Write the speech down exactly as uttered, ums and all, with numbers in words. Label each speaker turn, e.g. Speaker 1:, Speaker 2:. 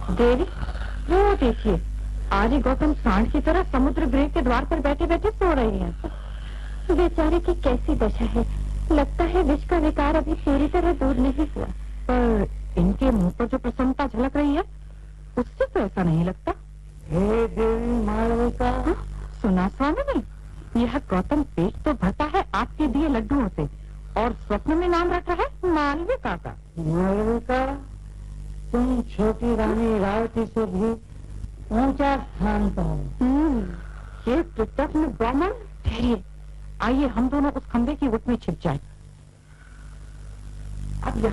Speaker 1: देवी, वो देखिए, आज ही गौतम सांड की तरह समुद्र गृह के द्वार पर बैठे बैठे सो रही हैं। बेचारे की कैसी दशा है। लगता है विष का विकार अभी पूरी तरह दूर नहीं हुआ। पर इनके मुंह पर जो प्रसन्नता झलक रही है, उससे तो ऐसा नहीं लगता।
Speaker 2: हे देवी मालविका।
Speaker 1: हाँ, सुना स्वामी, यह गौतम पेट तो भरता है आपके दिए लड्डुओं से, और स्वप्न में नाम रख रहा है मालविका का।
Speaker 2: मालविका, तुम छोटी रानी रावती से भी ऊंचा स्थान पर हो।
Speaker 1: ये कृतज्ञ ब्राह्मण, ठहरिए, आइए हम दोनों उस खंबे की गुट में छिप जाए। अब